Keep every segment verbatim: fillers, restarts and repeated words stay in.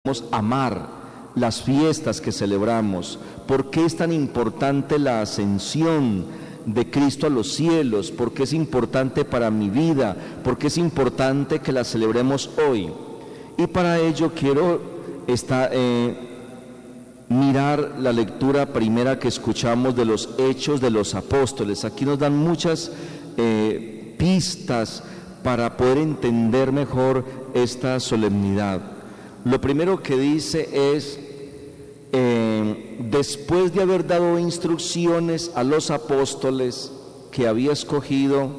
amar las fiestas que celebramos. ¿Por qué es tan importante la ascensión de Cristo a los cielos? ¿Por qué es importante para mi vida? ¿Por qué es importante que la celebremos hoy? Y para ello quiero esta, eh, mirar la lectura primera que escuchamos de los Hechos de los Apóstoles. Aquí nos dan muchas eh, pistas para poder entender mejor esta solemnidad. Lo primero que dice es, eh, después de haber dado instrucciones a los apóstoles que había escogido,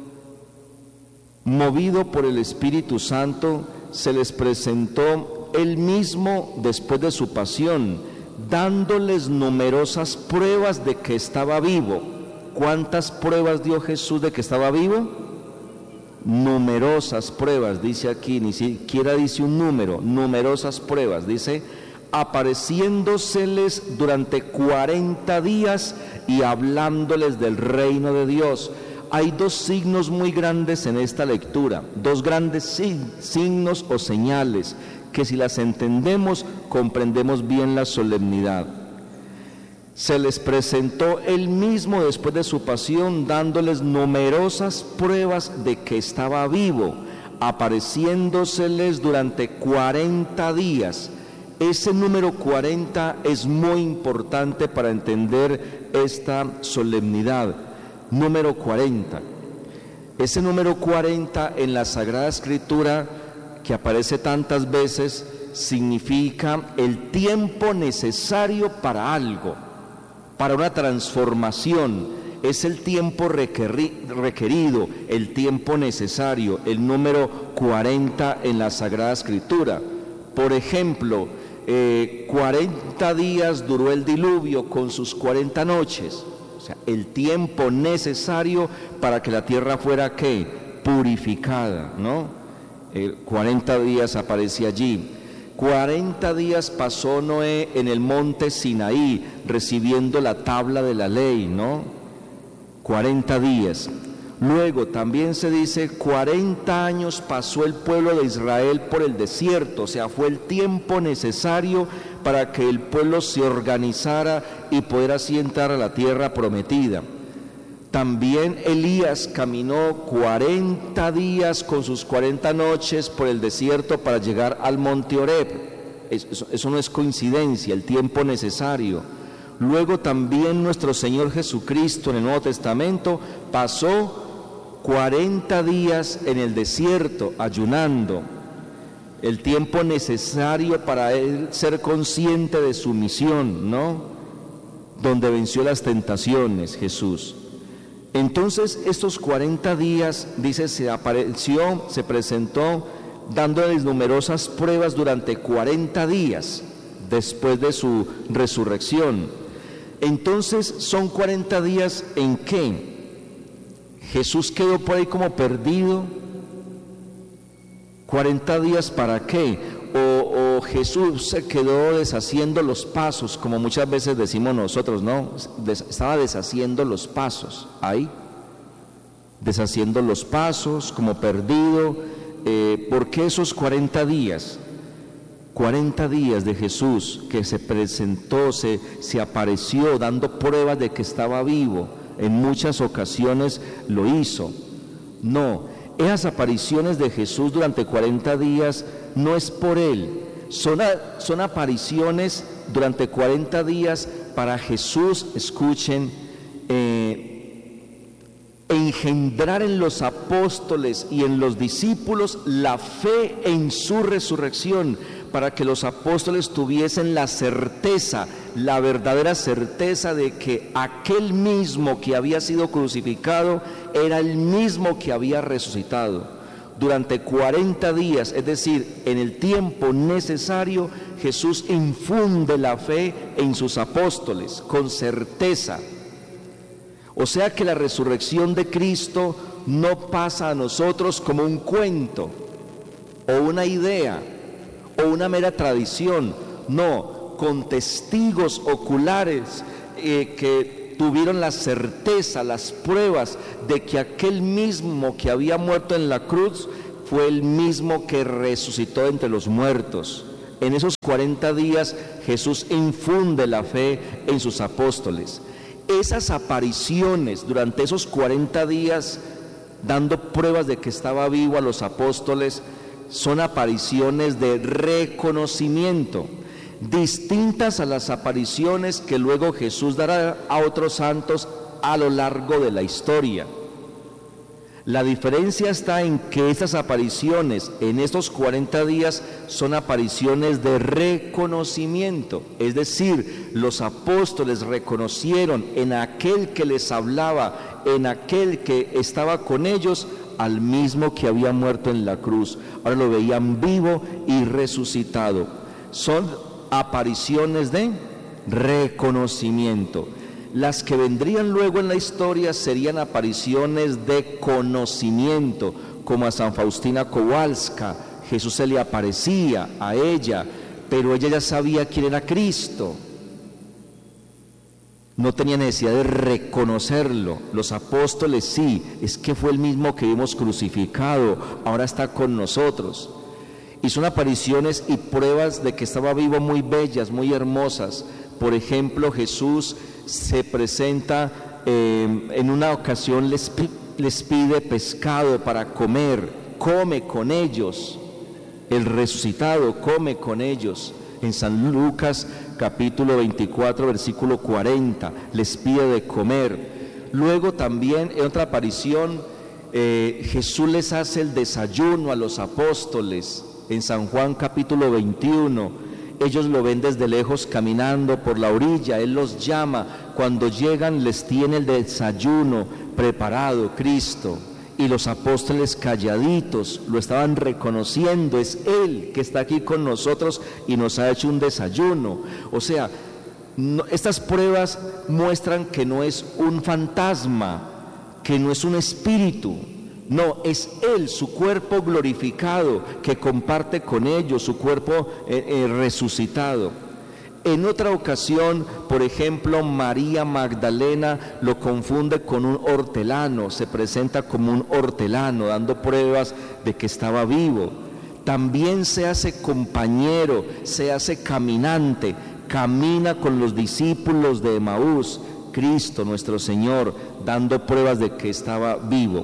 movido por el Espíritu Santo, se les presentó él mismo después de su pasión, dándoles numerosas pruebas de que estaba vivo. ¿Cuántas pruebas dio Jesús de que estaba vivo? Numerosas pruebas, dice aquí, ni siquiera dice un número, numerosas pruebas, dice, apareciéndoseles durante cuarenta días y hablándoles del reino de Dios. Hay dos signos muy grandes en esta lectura, dos grandes signos o señales, que si las entendemos, comprendemos bien la solemnidad. Se les presentó él mismo después de su pasión, dándoles numerosas pruebas de que estaba vivo, apareciéndoseles durante cuarenta días. Ese número cuarenta es muy importante para entender esta solemnidad. Número cuarenta. Ese número cuarenta en la Sagrada Escritura, que aparece tantas veces, significa el tiempo necesario para algo, para una transformación. Es el tiempo requerido, el tiempo necesario, el número cuarenta en la Sagrada Escritura. Por ejemplo, eh, cuarenta días duró el diluvio con sus cuarenta noches, o sea, el tiempo necesario para que la tierra fuera, ¿qué? Purificada, ¿no? Eh, cuarenta días aparece allí. cuarenta días pasó Noé en el monte Sinaí, recibiendo la tabla de la ley, ¿no? cuarenta días. Luego también se dice, cuarenta años pasó el pueblo de Israel por el desierto, o sea, fue el tiempo necesario para que el pueblo se organizara y pudiera así entrar a la tierra prometida. También Elías caminó cuarenta días con sus cuarenta noches por el desierto para llegar al monte Horeb. Eso, eso no es coincidencia, el tiempo necesario. Luego también nuestro Señor Jesucristo en el Nuevo Testamento pasó cuarenta días en el desierto ayunando, el tiempo necesario para él ser consciente de su misión, ¿no? Donde venció las tentaciones Jesús. Entonces estos cuarenta días, dice, se apareció, se presentó dándoles numerosas pruebas durante cuarenta días después de su resurrección. Entonces son cuarenta días en que Jesús quedó por ahí como perdido. ¿cuarenta días para qué? O, o Jesús se quedó deshaciendo los pasos, como muchas veces decimos nosotros, ¿no? Des, estaba deshaciendo los pasos, ahí, deshaciendo los pasos, como perdido. Eh, ¿Por qué esos cuarenta días? cuarenta días de Jesús que se presentó, se, se apareció dando pruebas de que estaba vivo. En muchas ocasiones lo hizo. No, esas apariciones de Jesús durante cuarenta días no es por él, son, a, son apariciones durante cuarenta días para Jesús, escuchen, eh, engendrar en los apóstoles y en los discípulos la fe en su resurrección, para que los apóstoles tuviesen la certeza, la verdadera certeza de que aquel mismo que había sido crucificado era el mismo que había resucitado. Durante cuarenta días, es decir, en el tiempo necesario, Jesús infunde la fe en sus apóstoles con certeza. O sea que la resurrección de Cristo no pasa a nosotros como un cuento o una idea o una mera tradición, no, con testigos oculares eh, que tuvieron la certeza, las pruebas de que aquel mismo que había muerto en la cruz fue el mismo que resucitó entre los muertos. En esos cuarenta días Jesús infunde la fe en sus apóstoles. Esas apariciones durante esos cuarenta días, dando pruebas de que estaba vivo a los apóstoles, son apariciones de reconocimiento, distintas a las apariciones que luego Jesús dará a otros santos a lo largo de la historia. La diferencia está en que estas apariciones en estos cuarenta días son apariciones de reconocimiento, es decir, los apóstoles reconocieron en aquel que les hablaba, en aquel que estaba con ellos, al mismo que había muerto en la cruz. Ahora lo veían vivo y resucitado. Son apariciones de reconocimiento. Las que vendrían luego en la historia serían apariciones de conocimiento, como a San Faustina Kowalska. Jesús se le aparecía a ella, pero ella ya sabía quién era Cristo. No tenía necesidad de reconocerlo. Los apóstoles sí, es que fue el mismo que vimos crucificado, ahora está con nosotros. Y son apariciones y pruebas de que estaba vivo muy bellas, muy hermosas. Por ejemplo, Jesús se presenta, eh, en una ocasión les, les pide pescado para comer, come con ellos. El resucitado come con ellos. En San Lucas capítulo veinticuatro versículo cuarenta les pide de comer. Luego también en otra aparición eh, Jesús les hace el desayuno a los apóstoles. En San Juan capítulo veintiuno ellos lo ven desde lejos caminando por la orilla, Él los llama, cuando llegan les tiene el desayuno preparado, Cristo. Y los apóstoles calladitos lo estaban reconociendo, es Él que está aquí con nosotros y nos ha hecho un desayuno. O sea, no, estas pruebas muestran que no es un fantasma, que no es un espíritu, no, es Él, su cuerpo glorificado, que comparte con ellos, su cuerpo eh, eh, resucitado. En otra ocasión, por ejemplo, María Magdalena lo confunde con un hortelano, se presenta como un hortelano, dando pruebas de que estaba vivo. También se hace compañero, se hace caminante, camina con los discípulos de Emaús, Cristo nuestro Señor, dando pruebas de que estaba vivo.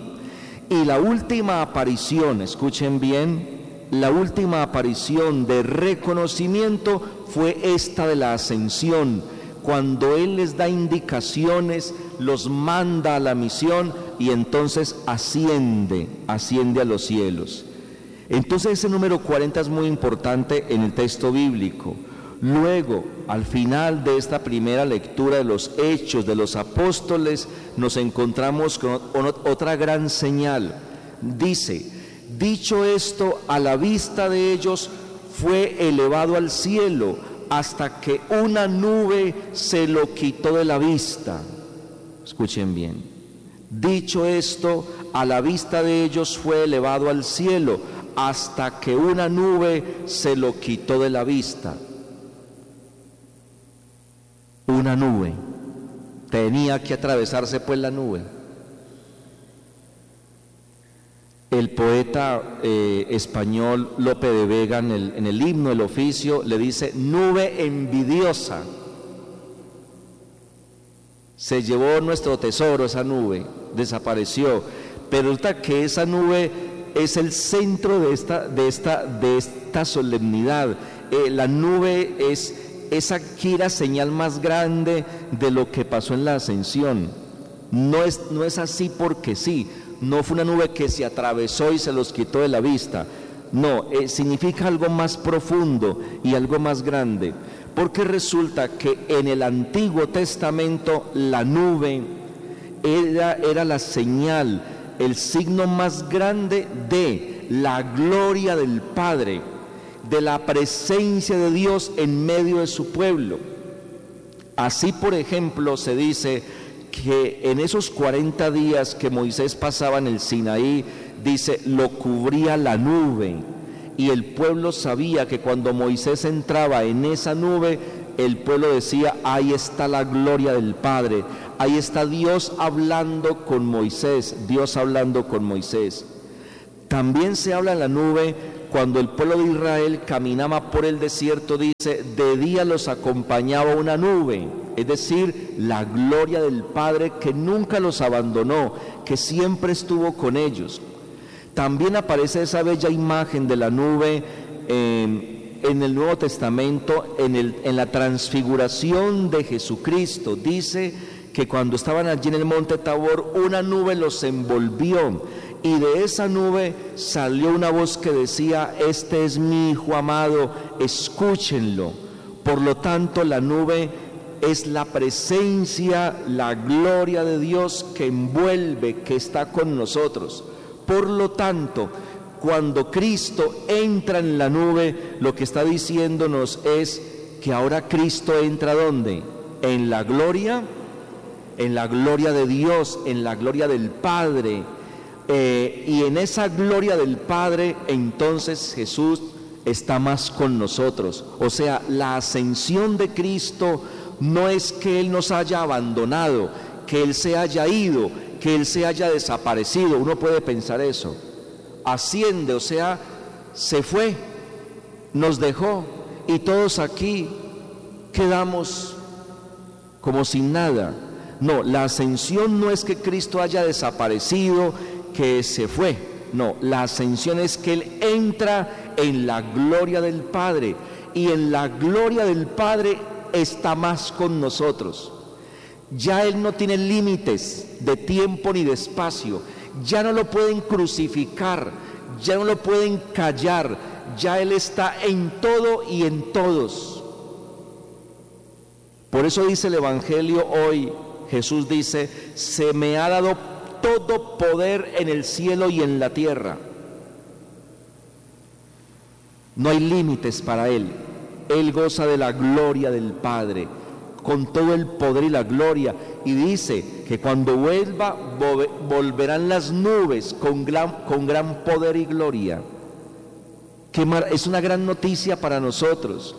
Y la última aparición, escuchen bien, la última aparición de reconocimiento fue esta de la ascensión, cuando Él les da indicaciones, los manda a la misión y entonces asciende, asciende a los cielos. Entonces ese número cuarenta es muy importante en el texto bíblico. Luego, al final de esta primera lectura de los Hechos de los Apóstoles, nos encontramos con otra gran señal. Dice: dicho esto, a la vista de ellos fue elevado al cielo hasta que una nube se lo quitó de la vista. Escuchen bien. Dicho esto, a la vista de ellos fue elevado al cielo hasta que una nube se lo quitó de la vista. Una nube. Tenía que atravesarse pues la nube. El poeta eh, español Lope de Vega en el, en el himno, el oficio, le dice: nube envidiosa. Se llevó nuestro tesoro esa nube, desapareció. Pero resulta que esa nube es el centro de esta, de esta, de esta solemnidad. Eh, la nube es esa gira señal más grande de lo que pasó en la ascensión. No es, no es así porque sí. No fue una nube que se atravesó y se los quitó de la vista. No, eh, significa algo más profundo y algo más grande. Porque resulta que en el Antiguo Testamento la nube era, era la señal, el signo más grande de la gloria del Padre, de la presencia de Dios en medio de su pueblo. Así, por ejemplo, se dice que en esos cuarenta días que Moisés pasaba en el Sinaí, dice, lo cubría la nube, y el pueblo sabía que cuando Moisés entraba en esa nube, el pueblo decía: ahí está la gloria del Padre, ahí está Dios hablando con Moisés, Dios hablando con Moisés. También se habla en la nube cuando el pueblo de Israel caminaba por el desierto, dice, de día los acompañaba una nube, es decir, la gloria del Padre que nunca los abandonó, que siempre estuvo con ellos. También aparece esa bella imagen de la nube eh, en el Nuevo Testamento, en, el, en la transfiguración de Jesucristo. Dice que cuando estaban allí en el monte Tabor, una nube los envolvió, y de esa nube salió una voz que decía, este es mi Hijo amado, escúchenlo. Por lo tanto, la nube es la presencia, la gloria de Dios que envuelve, que está con nosotros. Por lo tanto, cuando Cristo entra en la nube, lo que está diciéndonos es que ahora Cristo entra ¿dónde? En la gloria, en la gloria de Dios, en la gloria del Padre. Eh, y en esa gloria del Padre, entonces Jesús está más con nosotros. O sea, la ascensión de Cristo no es que Él nos haya abandonado, que Él se haya ido, que Él se haya desaparecido. Uno puede pensar eso. Asciende, o sea, se fue, nos dejó, y todos aquí quedamos como sin nada. No, la ascensión no es que Cristo haya desaparecido, que se fue. No, la ascensión es que Él entra en la gloria del Padre, y en la gloria del Padre está más con nosotros. Ya Él no tiene límites de tiempo ni de espacio, ya no lo pueden crucificar, ya no lo pueden callar, ya Él está en todo y en todos. Por eso dice el Evangelio hoy, Jesús dice, se me ha dado todo poder en el cielo y en la tierra. No hay límites para Él. Él goza de la gloria del Padre, con todo el poder y la gloria, y dice que cuando vuelva, volverán las nubes con gran, con gran poder y gloria. Qué mar- es una gran noticia para nosotros,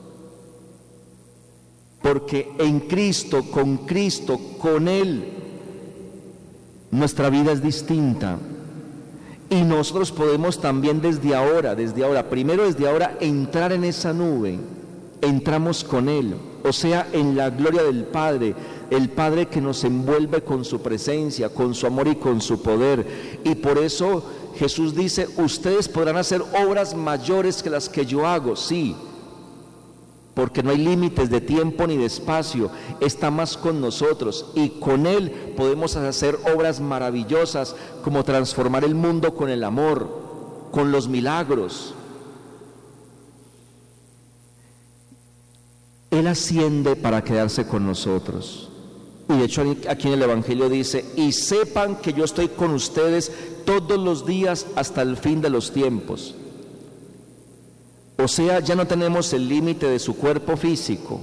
porque en Cristo, con Cristo, con Él, nuestra vida es distinta, y nosotros podemos también desde ahora, desde ahora, primero desde ahora, entrar en esa nube. Entramos con Él, o sea, en la gloria del Padre, el Padre que nos envuelve con su presencia, con su amor y con su poder. Y por eso Jesús dice, ustedes podrán hacer obras mayores que las que yo hago, sí, porque no hay límites de tiempo ni de espacio, está más con nosotros, y con Él podemos hacer obras maravillosas, como transformar el mundo con el amor, con los milagros. Él asciende para quedarse con nosotros. Y de hecho aquí en el Evangelio dice, y sepan que yo estoy con ustedes todos los días hasta el fin de los tiempos. O sea, ya no tenemos el límite de su cuerpo físico.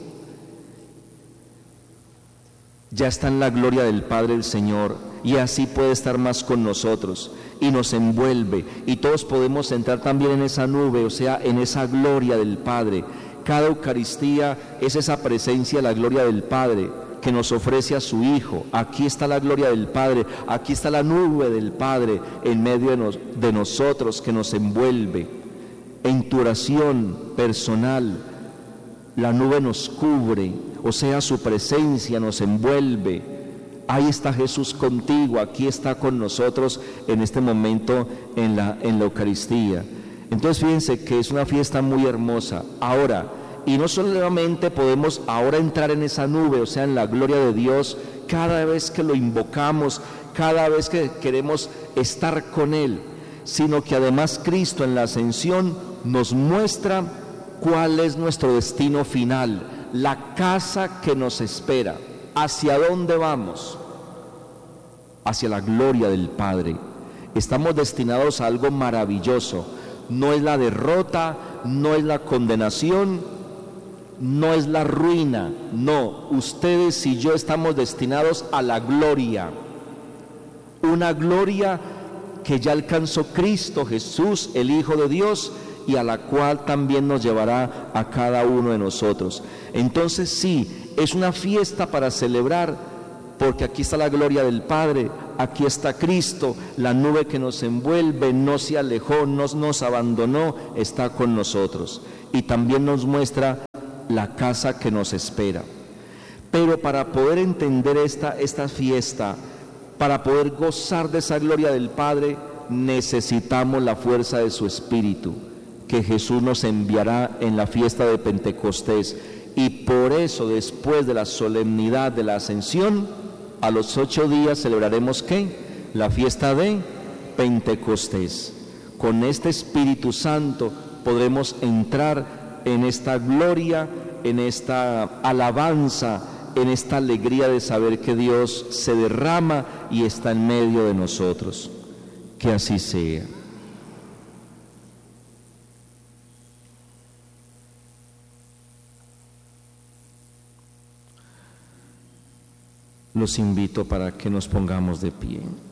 Ya está en la gloria del Padre el Señor, y así puede estar más con nosotros, y nos envuelve, y todos podemos entrar también en esa nube, o sea, en esa gloria del Padre. Cada Eucaristía es esa presencia, la gloria del Padre, que nos ofrece a su Hijo. Aquí está la gloria del Padre, aquí está la nube del Padre en medio de, nos, de nosotros, que nos envuelve. En tu oración personal, la nube nos cubre, o sea, su presencia nos envuelve. Ahí está Jesús contigo, aquí está con nosotros en este momento en la, en la Eucaristía. Entonces fíjense que es una fiesta muy hermosa. Ahora, y no solamente podemos ahora entrar en esa nube, o sea, en la gloria de Dios, cada vez que lo invocamos, cada vez que queremos estar con Él, sino que además Cristo en la ascensión nos muestra cuál es nuestro destino final, la casa que nos espera. ¿Hacia dónde vamos? Hacia la gloria del Padre. Estamos destinados a algo maravilloso. No es la derrota, no es la condenación, no es la ruina. No, ustedes y yo estamos destinados a la gloria. Una gloria que ya alcanzó Cristo Jesús, el Hijo de Dios, y a la cual también nos llevará a cada uno de nosotros. Entonces sí, es una fiesta para celebrar porque aquí está la gloria del Padre, aquí está Cristo, la nube que nos envuelve, no se alejó, no nos abandonó, está con nosotros. Y también nos muestra la casa que nos espera. Pero para poder entender esta, esta fiesta, para poder gozar de esa gloria del Padre, necesitamos la fuerza de su Espíritu, que Jesús nos enviará en la fiesta de Pentecostés. Y por eso, después de la solemnidad de la Ascensión, a los ocho días celebraremos ¿qué? La fiesta de Pentecostés. Con este Espíritu Santo podremos entrar en esta gloria, en esta alabanza, en esta alegría de saber que Dios se derrama y está en medio de nosotros. Que así sea. Los invito para que nos pongamos de pie.